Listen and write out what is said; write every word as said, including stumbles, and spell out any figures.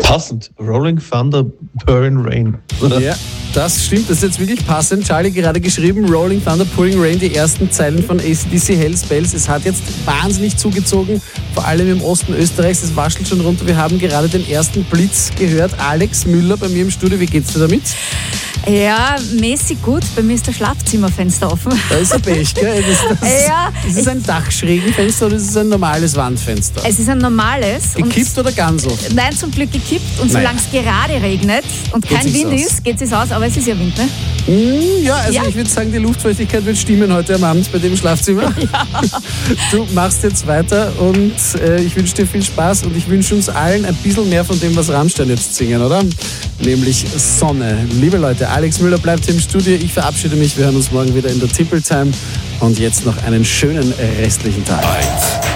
Passend. Rolling Thunder, Pouring Rain. Ja, das stimmt. Das ist jetzt wirklich passend. Charlie gerade geschrieben, Rolling Thunder, Pouring Rain, die ersten Zeilen von A C D C Hell's Bells. Es hat jetzt wahnsinnig zugezogen, vor allem im Osten Österreichs. Es waschelt schon runter. Wir haben gerade den ersten Blitz gehört. Alex Müller bei mir im Studio. Wie geht's dir damit? Ja, mäßig gut. Bei mir ist das Schlafzimmerfenster offen. Da ist ein Pech, gell? Das, das, ja, ist es ein Dachschrägenfenster oder ist es ein normales Wandfenster? Es ist ein normales. Gekippt oder ganz offen? Nein, zum Glück gekippt. Und Naja. solange es gerade regnet und Geht kein sich's Wind aus. ist, geht es aus. Aber es ist ja Wind, ne? Mm, ja, also Ja. ich würde sagen, die Luftfeuchtigkeit wird stimmen heute am Abend bei dem Schlafzimmer. Ja. Du machst jetzt weiter und äh, ich wünsche dir viel Spaß und ich wünsche uns allen ein bisschen mehr von dem, was Rammstein jetzt singen, oder? Nämlich Sonne. Liebe Leute, Alex Müller bleibt hier im Studio. Ich verabschiede mich. Wir hören uns morgen wieder in der Tippeltime und jetzt noch einen schönen restlichen Tag.